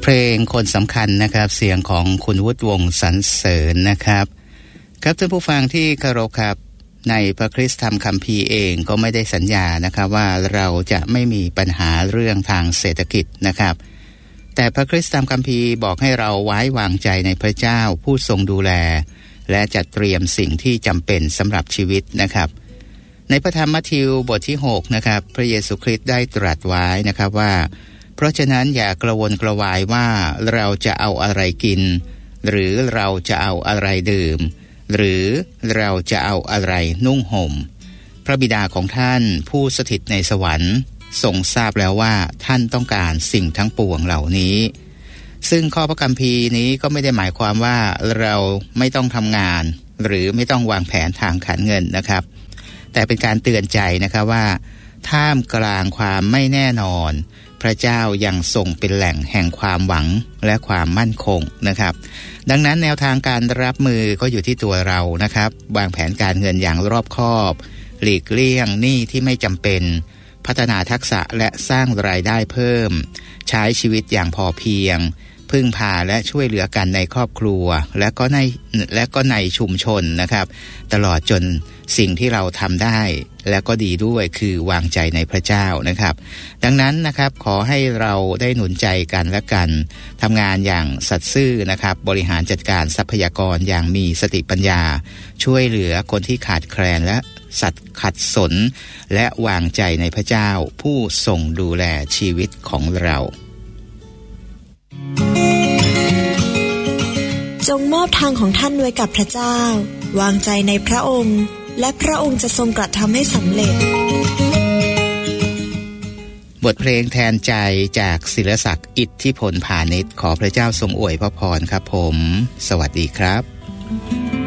เพลงคนสำคัญนะครับเสียงของคุณวุฒิวงศ์สรรเสริญนะครับครับท่านผู้ฟังที่เคารพครับในพระคริสตธรรมคัมภีร์เองก็ไม่ได้สัญญานะครับว่าเราจะไม่มีปัญหาเรื่องทางเศรษฐกิจนะครับแต่พระคริสตธรรมคัมภีร์บอกให้เราไว้วางใจในพระเจ้าผู้ทรงดูแลและจัดเตรียมสิ่งที่จำเป็นสำหรับชีวิตนะครับในพระธรรมมัทธิวบทที่6นะครับพระเยซูคริสต์ได้ตรัสไว้นะครับว่าเพราะฉะนั้นอย่ากระวนกระวายว่าเราจะเอาอะไรกินหรือเราจะเอาอะไรดื่มหรือเราจะเอาอะไรนุ่งห่มพระบิดาของท่านผู้สถิตในสวรรค์ทรงทราบแล้วว่าท่านต้องการสิ่งทั้งปวงเหล่านี้ซึ่งข้อพระคัมภีร์นี้ก็ไม่ได้หมายความว่าเราไม่ต้องทำงานหรือไม่ต้องวางแผนทางการเงินนะครับแต่เป็นการเตือนใจนะครับว่าท่ามกลางความไม่แน่นอนพระเจ้ายังทรงเป็นแหล่งแห่งความหวังและความมั่นคงนะครับดังนั้นแนวทางการรับมือก็อยู่ที่ตัวเรานะครับวางแผนการเงินอย่างรอบคอบหลีกเลี่ยงหนี้ที่ไม่จำเป็นพัฒนาทักษะและสร้างรายได้เพิ่มใช้ชีวิตอย่างพอเพียงพึ่งพาและช่วยเหลือกันในครอบครัวและก็ในชุมชนนะครับตลอดจนสิ่งที่เราทำได้และก็ดีด้วยคือวางใจในพระเจ้านะครับดังนั้นนะครับขอให้เราได้หนุนใจกันและกันทำงานอย่างสัตย์ซื่อนะครับบริหารจัดการทรัพยากรอย่างมีสติปัญญาช่วยเหลือคนที่ขาดแคลนและสัตย์ขัดสนและวางใจในพระเจ้าผู้ทรงดูแลชีวิตของเราจงมอบทางของท่านไว้กับพระเจ้าวางใจในพระองค์และพระองค์จะทรงกระทำให้สำเร็จบทเพลงแทนใจจากศิลศักดิ์อิทธิพลพาณิชย์ขอพระเจ้าทรงอวยพระพรครับผมสวัสดีครับ